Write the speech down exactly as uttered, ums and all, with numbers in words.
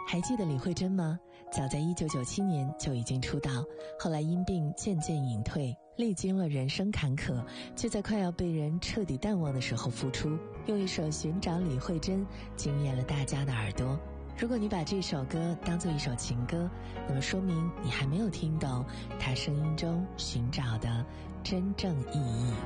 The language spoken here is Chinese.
还记得李慧珍吗？早在一九九七年就已经出道，后来因病渐渐隐退，历经了人生坎坷，却在快要被人彻底淡忘的时候复出，用一首《寻找李慧珍》惊艳了大家的耳朵。如果你把这首歌当作一首情歌，那么说明你还没有听懂她声音中寻找的真正意义。